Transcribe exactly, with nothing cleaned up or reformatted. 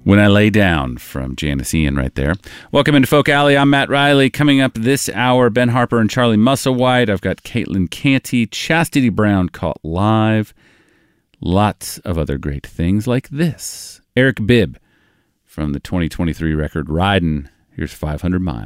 When I Lay Down from Janice Ian right there. Welcome into Folk Alley. I'm Matt Riley. Coming up this hour, Ben Harper and Charlie Musselwhite. I've got Caitlin Canty, Chastity Brown caught live. Lots of other great things like this. Eric Bibb from the twenty twenty-three record Ridin'. Here's five hundred miles.